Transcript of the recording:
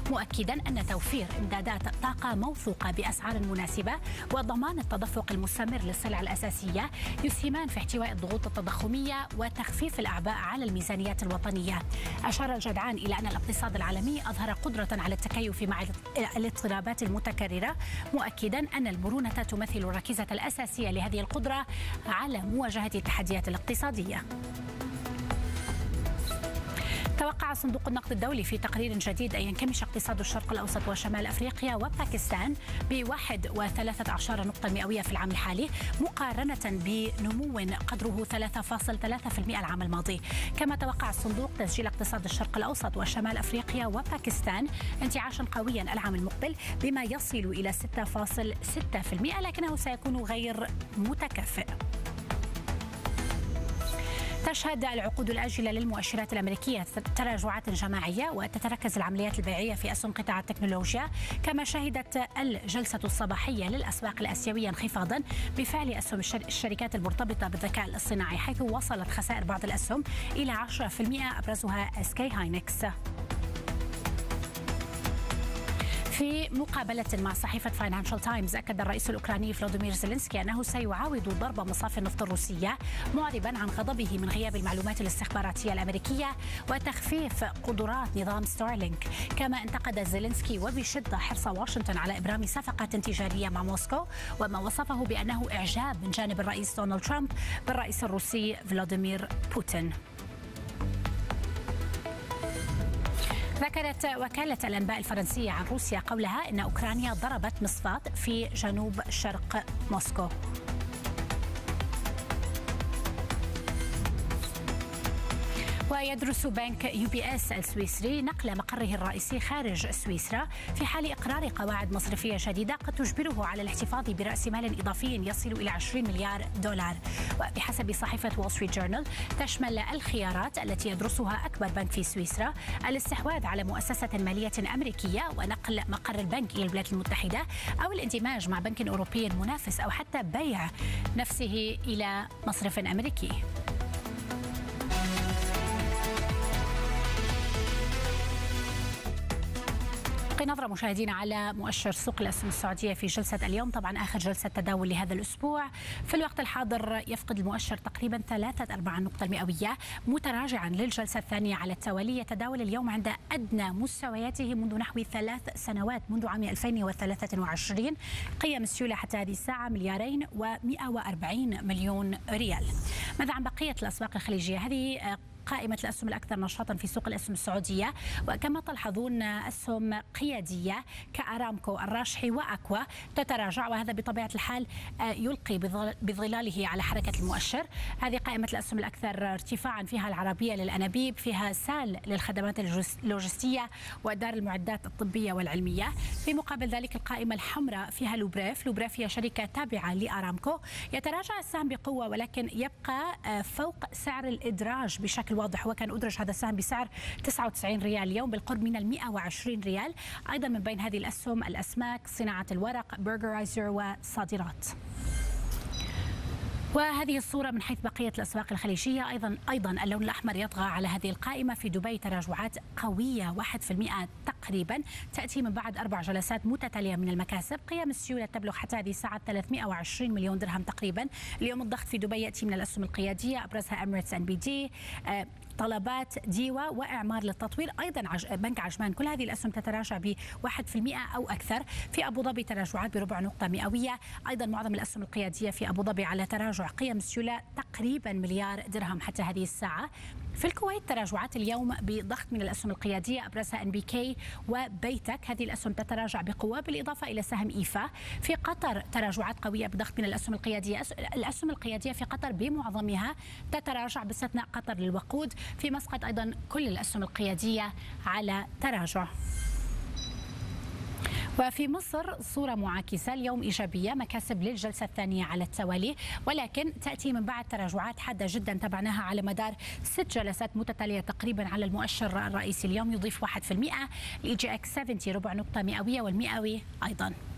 مؤكدا أن توفير إمدادات طاقة موثوقة بأسعار مناسبة وضمان التدفق المستمر للسلع الأساسية يسهمان في احتواء الضغوط التضخمية وتخفيف الأعباء على الميزانيات الوطنية. أشار الجدعان إلى أن الاقتصاد العالمي أظهر قدرة على التكيف مع الاضطرابات المتكررة، مؤكدا أن المرونة تمثل الركيزة الأساسية لهذه القدرة على مواجهة التحديات الاقتصادية. توقع صندوق النقد الدولي في تقرير جديد أن ينكمش اقتصاد الشرق الأوسط وشمال أفريقيا وباكستان ب1.13 نقطة مئوية في العام الحالي، مقارنة بنمو قدره 3.3% العام الماضي. كما توقع الصندوق تسجيل اقتصاد الشرق الأوسط وشمال أفريقيا وباكستان انتعاشا قويا العام المقبل بما يصل إلى 6.6%، لكنه سيكون غير متكافئ. تشهد العقود الآجلة للمؤشرات الأمريكية تراجعات جماعية، وتتركز العمليات البيعية في أسهم قطاع التكنولوجيا. كما شهدت الجلسة الصباحية للأسواق الآسيوية انخفاضا بفعل أسهم الشركات المرتبطة بالذكاء الاصطناعي، حيث وصلت خسائر بعض الأسهم إلى 10%، أبرزها SK هاينكس. في مقابلة مع صحيفة فاينانشال تايمز، أكد الرئيس الأوكراني فلوديمير زيلينسكي أنه سيعاود ضرب مصافي النفط الروسية، معربا عن غضبه من غياب المعلومات الاستخباراتية الأمريكية وتخفيف قدرات نظام ستارلينك. كما انتقد زيلينسكي وبشدة حرص واشنطن على إبرام صفقة تجارية مع موسكو، وما وصفه بأنه إعجاب من جانب الرئيس دونالد ترامب بالرئيس الروسي فلاديمير بوتين. ذكرت وكالة الأنباء الفرنسية عن روسيا قولها إن أوكرانيا ضربت مصفاة في جنوب شرق موسكو. ويدرس بنك UBS السويسري نقل مقره الرئيسي خارج سويسرا في حال إقرار قواعد مصرفية جديدة قد تجبره على الاحتفاظ برأس مال إضافي يصل إلى 20 مليار دولار. وبحسب صحيفة وول ستريت جورنال تشمل الخيارات التي يدرسها أكبر بنك في سويسرا الاستحواذ على مؤسسة مالية أمريكية ونقل مقر البنك إلى الولايات المتحدة، أو الاندماج مع بنك أوروبي منافس، أو حتى بيع نفسه إلى مصرف أمريكي. نظرة مشاهدينا على مؤشر سوق الأسهم السعودية في جلسة اليوم، طبعا آخر جلسة تداول لهذا الأسبوع. في الوقت الحاضر يفقد المؤشر تقريبا 3.4 نقطة مئوية، متراجعا للجلسة الثانية على التوالي. يتداول اليوم عند أدنى مستوياته منذ نحو 3 سنوات، منذ عام 2023. قيم السيولة حتى هذه الساعة 2.140 مليار ريال. ماذا عن بقية الأسواق الخليجية؟ هذه قائمة الأسهم الأكثر نشاطا في سوق الأسهم السعودية، وكما تلحظون أسهم قيادية كأرامكو، الراشحي وأكوا تتراجع، وهذا بطبيعة الحال يلقي بظلاله على حركة المؤشر. هذه قائمة الأسهم الأكثر ارتفاعا، فيها العربية للأنابيب، فيها سال للخدمات اللوجستية ودار المعدات الطبية والعلمية. في مقابل ذلك القائمة الحمراء فيها لوبريف هي شركة تابعة لأرامكو. يتراجع السهم بقوة، ولكن يبقى فوق سعر الإدراج بشكل واضح، وكان أدرج هذا السهم بسعر 99 ريال اليوم، بالقرب من 120 ريال. أيضا من بين هذه الأسهم الأسماك، صناعة الورق، برجرايزر وصادرات. وهذه الصورة من حيث بقية الأسواق الخليجية. أيضا اللون الأحمر يطغى على هذه القائمة. في دبي تراجعات قوية 1% تقريبا، تأتي من بعد 4 جلسات متتالية من المكاسب. قيم السيولة تبلغ حتى هذه الساعة 320 مليون درهم تقريبا. اليوم الضغط في دبي يأتي من الأسهم القيادية، أبرزها أميريتس NBD، طلبات ديوا وإعمار للتطوير، أيضا بنك عجمان. كل هذه الأسهم تتراجع ب1% أو أكثر. في أبو ظبي تراجعات بربع نقطة مئوية. أيضا معظم الأسهم القيادية في أبو ظبي على تراجع. قيم السيولة تقريبا مليار درهم حتى هذه الساعة. في الكويت تراجعات اليوم بضغط من الأسهم القيادية، أبرزها NBK وبيتك. هذه الأسهم تتراجع بقوة، بالإضافة إلى سهم إيفا. في قطر تراجعات قوية بضغط من الأسهم القيادية. الأسهم القيادية في قطر بمعظمها تتراجع باستثناء قطر للوقود. في مسقط أيضا كل الأسهم القيادية على تراجع. وفي مصر صورة معاكسة، اليوم إيجابية، مكاسب للجلسة الثانية على التوالي، ولكن تأتي من بعد تراجعات حادة جدا تابعناها على مدار 6 جلسات متتالية تقريبا على المؤشر الرئيسي. اليوم يضيف 1%، الإي جي إكس 70 ربع نقطة مئوية، والمئوي أيضا.